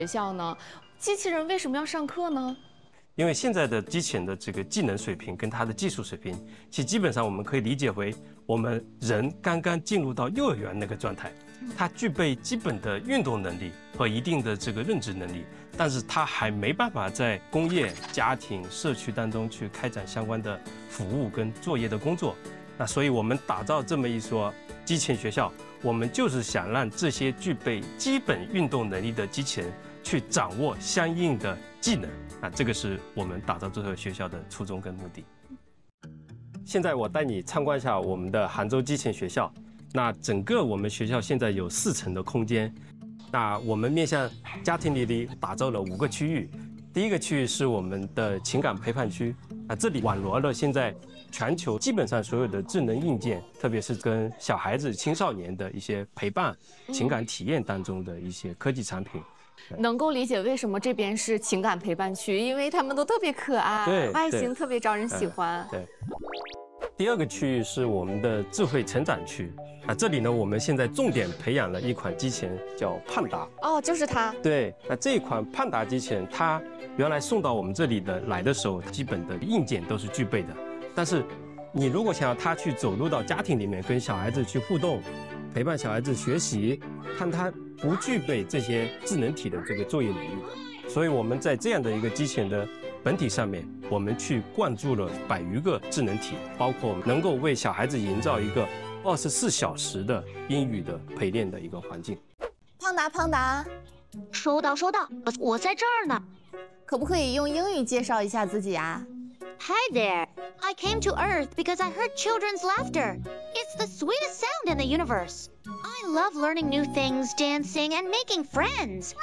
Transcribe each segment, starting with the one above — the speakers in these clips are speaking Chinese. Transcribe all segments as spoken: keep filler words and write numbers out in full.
学校呢？机器人为什么要上课呢？ 因为现在的机器人的这个技能水平跟它的技术水平，其实基本上我们可以理解为我们人刚刚进入到幼儿园那个状态，它具备基本的运动能力和一定的这个认知能力，但是它还没办法在工业、家庭、社区当中去开展相关的服务跟作业的工作。那所以我们打造这么一所机器人学校，我们就是想让这些具备基本运动能力的机器人去掌握相应的技能。啊，这个是我们打造这所学校的初衷跟目的。现在我带你参观一下我们的杭州机器人学校。那整个我们学校现在有四层的空间。那我们面向家庭里里打造了五个区域。第一个区域是我们的情感陪伴区。啊，这里网罗了现在全球基本上所有的智能硬件，特别是跟小孩子、青少年的一些陪伴、情感体验当中的一些科技产品。 能够理解为什么这边是情感陪伴区，因为他们都特别可爱， 对， 外形特别招人喜欢。 对。第二个区域是我们的智慧成长区啊，这里呢，我们现在重点培养了一款机器人，叫胖达。 哦，就是它。 对，那这一款胖达机器人，它原来送到我们这里的来的时候，基本的硬件都是具备的，但是你如果想要它去走入到家庭里面，跟小孩子去互动，陪伴小孩子学习，看它不具备这些智能体的这个作业能力，所以我们在这样的一个机器人的本体上面，我们去灌注了百余个智能体，包括能够为小孩子营造一个二十四小时的英语的陪练的一个环境。 胖达，胖达， 收到，收到，我在这儿呢。 可不可以用英语介绍一下自己啊？ Hi there. I came to Earth because I heard children's laughter. It's the sweetest sound in the universe. I love learning new things, dancing, and making friends.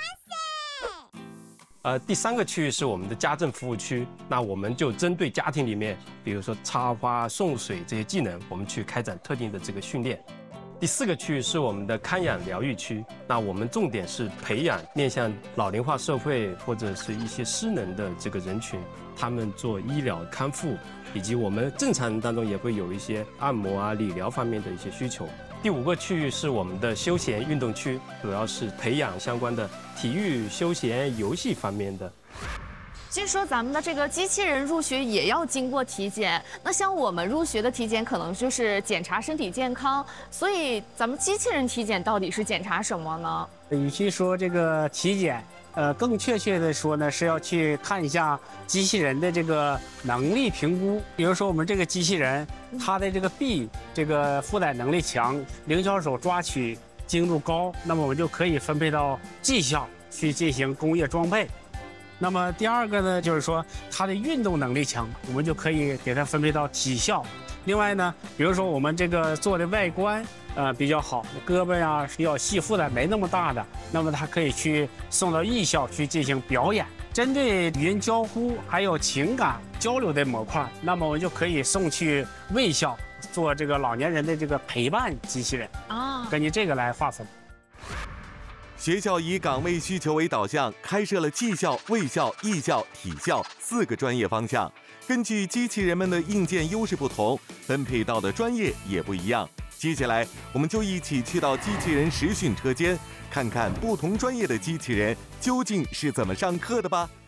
呃，第三个区域是我们的家政服务区，那我们就针对家庭里面，比如说插花、送水这些技能，我们去开展特定的这个训练。第四个区域是我们的康养疗愈区，那我们重点是培养面向老龄化社会或者是一些失能的这个人群，他们做医疗康复，以及我们正常人当中也会有一些按摩啊、理疗方面的一些需求。第五个区域是我们的休闲运动区，主要是培养相关的体育、休闲、游戏方面的。 据说咱们的这个机器人入学也要经过体检，那像我们入学的体检可能就是检查身体健康，所以咱们机器人体检到底是检查什么呢？ 与其说这个体检，呃，更确切的说呢，是要去看一下机器人的这个能力评估。比如说我们这个机器人，它的这个臂这个负载能力强，灵巧手抓取精度高，那么我们就可以分配到技校去进行工业装配。那么第二个呢，就是说它的运动能力强，我们就可以给它分配到体校。另外呢，比如说我们这个做的外观呃比较好，胳膊呀比较细，负载没那么大的，那么它可以去送到艺校去进行表演。针对语音交互还有情感交流的模块，那么我们就可以送去卫校做这个老年人的这个陪伴机器人啊，根据这个来划分。 学校以岗位需求为导向，开设了技校、卫校、艺校、体校四个专业方向。根据机器人们的硬件优势不同，分配到的专业也不一样。接下来，我们就一起去到机器人实训车间，看看不同专业的机器人究竟是怎么上课的吧。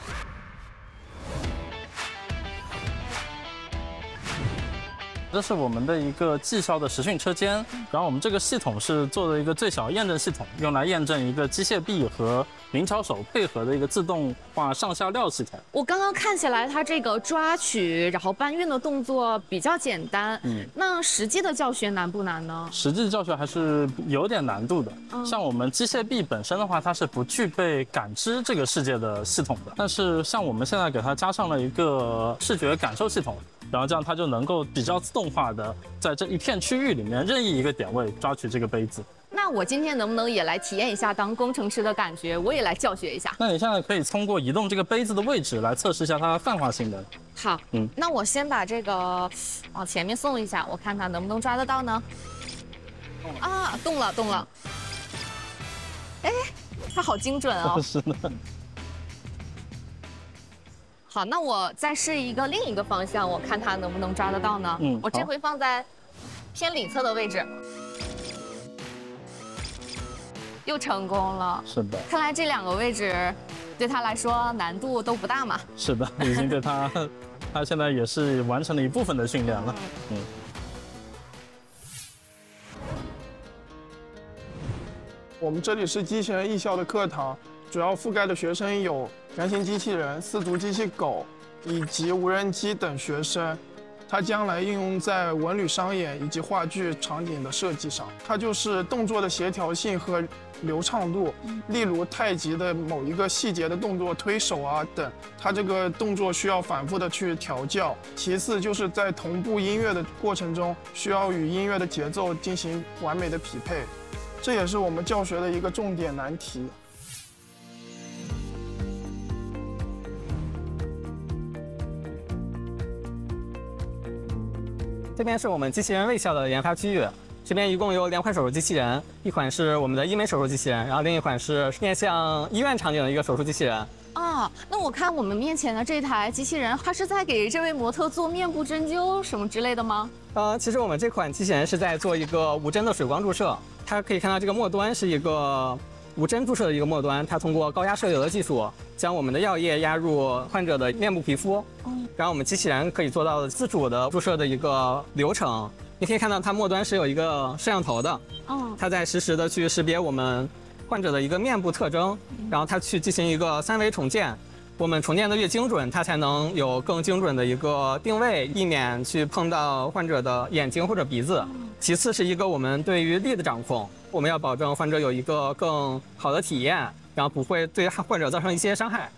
这是我们的一个技校的实训车间，然后我们这个系统是做的一个最小验证系统，用来验证一个机械臂和灵巧手配合的一个自动化上下料系统。 我刚刚看起来它这个抓取然后搬运的动作比较简单，嗯，那实际的教学难不难呢？ 实际教学还是有点难度的。嗯、像我们机械臂本身的话，它是不具备感知这个世界的系统的，但是像我们现在给它加上了一个视觉感受系统。然后这样它就能够比较自动化的在这一片区域里面任意一个点位抓取这个杯子。 那我今天能不能也来体验一下当工程师的感觉？我也来教学一下。 那你现在可以通过移动这个杯子的位置来测试一下它的泛化性能。 好，嗯，那我先把这个往前面送一下，我看它能不能抓得到呢？啊，动了动了。哎，它好精准哦。 是的。 好，那我再试一个另一个方向，我看它能不能抓得到呢？嗯，我这回放在偏里侧的位置。 又成功了。 是的， 看来这两个位置对他来说难度都不大嘛。 是的，已经对他，他现在也是完成了一部分的训练了。嗯。 我们这里是机器人艺校的课堂，主要覆盖的学生有人形机器人、四足机器狗以及无人机等学生。它将来应用在文旅商演以及话剧场景的设计上。它就是动作的协调性和流畅度，例如太极的某一个细节的动作，推手啊等，它这个动作需要反复的去调教。其次就是在同步音乐的过程中，需要与音乐的节奏进行完美的匹配，这也是我们教学的一个重点难题。 这边是我们机器人卫校的研发区域，这边一共有两款手术机器人，一款是我们的医美手术机器人，然后另一款是面向医院场景的一个手术机器人。 啊，那我看我们面前的这台机器人，它是在给这位模特做面部针灸什么之类的吗？ 呃，其实我们这款机器人是在做一个无针的水光注射，它可以看到这个末端是一个无针注射的一个末端，它通过高压射流的技术，将我们的药液压入患者的面部皮肤，然后我们机器人可以做到自主的注射的一个流程。你可以看到它末端是有一个摄像头的，它在实时的去识别我们患者的一个面部特征，然后它去进行一个三维重建。我们重建的越精准，它才能有更精准的一个定位，避免去碰到患者的眼睛或者鼻子。其次是一个我们对于力的掌控，我们要保证患者有一个更好的体验，然后不会对患者造成一些伤害。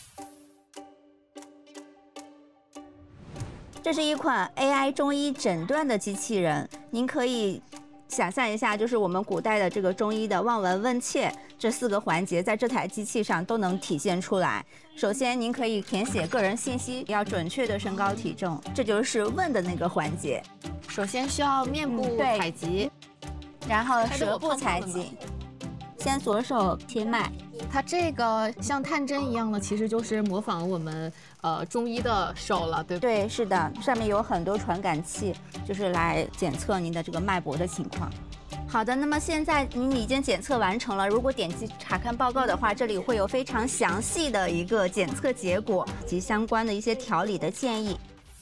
这是一款 A I 中医诊断的机器人，您可以想象一下，就是我们古代的这个中医的望闻问切这四个环节，在这台机器上都能体现出来。首先，您可以填写个人信息，要准确的身高体重，这就是问的那个环节。 首先需要面部采集， 然后舌部采集。先左手切脉， 它这个像探针一样的，其实就是模仿我们呃中医的手了，对不对？ 对，是的，上面有很多传感器，就是来检测您的这个脉搏的情况。好的，那么现在您已经检测完成了，如果点击查看报告的话，这里会有非常详细的一个检测结果及相关的一些调理的建议。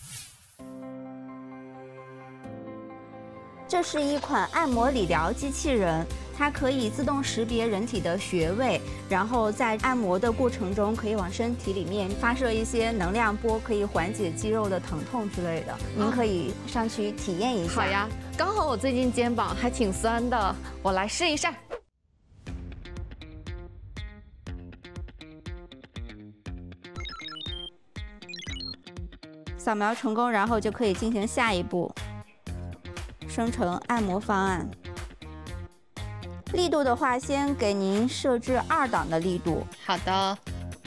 这是一款按摩理疗机器人，它可以自动识别人体的穴位，然后在按摩的过程中可以往身体里面发射一些能量波，可以缓解肌肉的疼痛之类的。您可以上去体验一下。 好呀，刚好我最近肩膀还挺酸的，我来试一试。 扫描成功，然后就可以进行下一步。生成按摩方案，力度的话，先给您设置二档的力度。 好的。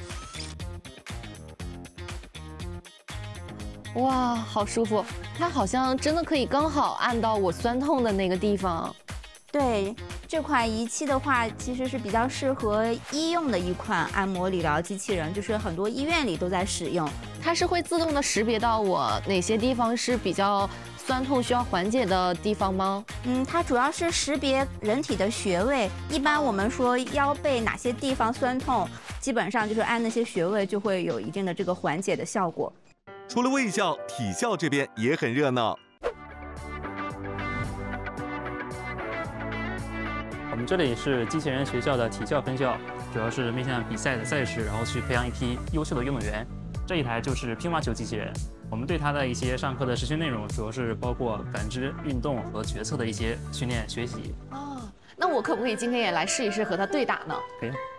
哇，好舒服！它好像真的可以刚好按到我酸痛的那个地方。 对，这款仪器的话，其实是比较适合医用的一款按摩理疗机器人，就是很多医院里都在使用。 它是会自动的识别到我哪些地方是比较酸痛需要缓解的地方吗？ 嗯，它主要是识别人体的穴位。一般我们说腰背哪些地方酸痛，基本上就是按那些穴位就会有一定的这个缓解的效果。 除了卫校，体校这边也很热闹。 我们这里是机器人学校的体校分校，主要是面向比赛的赛事，然后去培养一批优秀的运动员。这一台就是乒乓球机器人，我们对它的一些上课的实训内容，主要是包括感知、运动和决策的一些训练学习。 哦，那我可不可以今天也来试一试和它对打呢？ 可以。